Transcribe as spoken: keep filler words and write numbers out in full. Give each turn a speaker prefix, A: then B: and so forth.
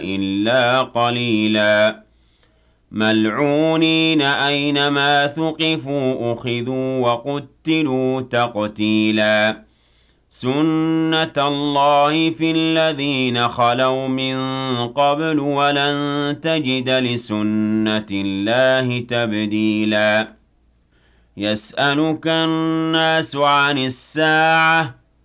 A: إِلَّا قَلِيلًا مَلْعُونِينَ أَيْنَمَا ثُقِفُوا أُخِذُوا وَقُتِّلُوا تَقْتِيلًا سُنَّةَ اللَّهِ فِي الَّذِينَ خَلَوْا مِن قَبْلُ ۖ وَلَن تَجِدَ لِسُنَّةِ اللَّهِ تَبْدِيلًا يَسْأَلُكَ النَّاسُ عَنِ السَّاعَةِ